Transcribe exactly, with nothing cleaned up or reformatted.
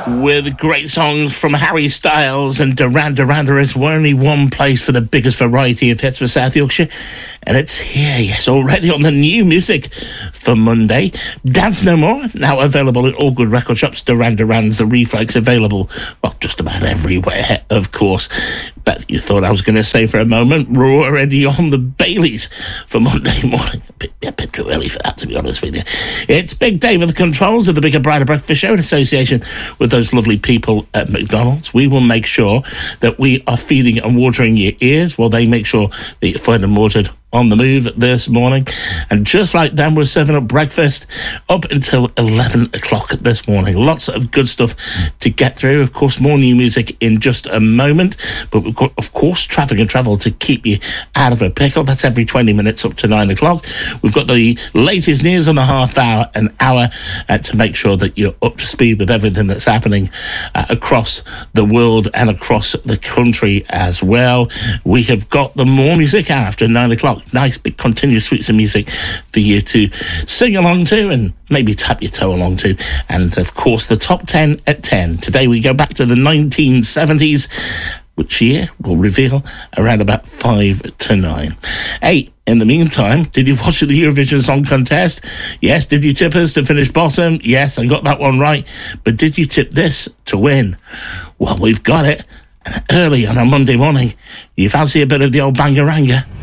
with great songs from Harry Styles and Duran Duran. There is only one place for the biggest variety of hits for South Yorkshire, and it's here, yes, already on the new music for Monday. Dance No More, now available in all good record shops. Duran Duran's The Reflex, available, well, just about everywhere, of course. But you thought I was going to say for a moment, we're already on the Baileys for Monday morning. A bit, a bit too early for that, to be honest with you. It's Big Dave at the controls of the Bigger Brighter Breakfast Show in association with those lovely people at McDonald's. We will make sure that we are feeding and watering your ears while they make sure that you're fed and watered on the move this morning. And just like them, we're serving up breakfast up until eleven o'clock this morning. Lots of good stuff to get through. Of course, more new music in just a moment. But we've got, of course, traffic and travel to keep you out of a pickle. That's every twenty minutes up to nine o'clock. We've got the latest news on the half hour, an hour, uh, to make sure that you're up to speed with everything that's happening uh, across the world and across the country as well. We have got the more music hour after nine o'clock. Nice big continuous suites of music for you to sing along to and maybe tap your toe along to. And of course, the top ten at ten. Today we go back to the nineteen seventies, which year will reveal around about five to nine. Hey, in the meantime, did you watch the Eurovision Song Contest? Yes. Did you tip us to finish bottom? Yes, I got that one right. But did you tip this to win? Well, we've got it. And early on a Monday morning, you fancy a bit of the old Bangaranga?